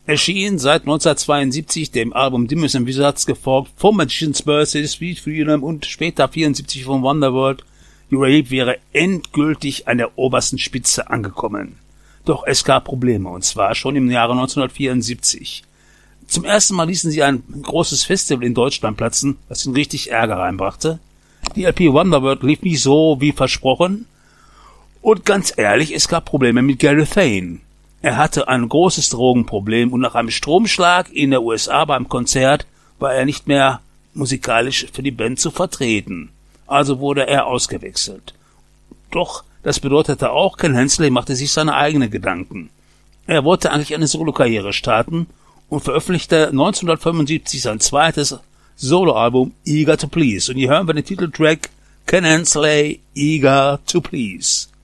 erschien seit 1972 dem Album Demons and Wizards, gefolgt vom Magician's Birthday, Sweet Freedom und später 74 vom Wonderworld. Uriah wäre endgültig an der obersten Spitze angekommen. Doch es gab Probleme, und zwar schon im Jahre 1974. Zum ersten Mal ließen sie ein großes Festival in Deutschland platzen, was ihnen richtig Ärger reinbrachte. Die LP Wonderworld lief nicht so wie versprochen. Und ganz ehrlich, es gab Probleme mit Gary Thane. Er hatte ein großes Drogenproblem und nach einem Stromschlag in der USA beim Konzert war er nicht mehr musikalisch für die Band zu vertreten. Also wurde er ausgewechselt. Doch das bedeutete auch, Ken Hensley machte sich seine eigenen Gedanken. Er wollte eigentlich eine Solokarriere starten und veröffentlichte 1975 sein zweites Soloalbum Eager to Please. Und hier hören wir den Titeltrack Ken Hensley, Eager to Please.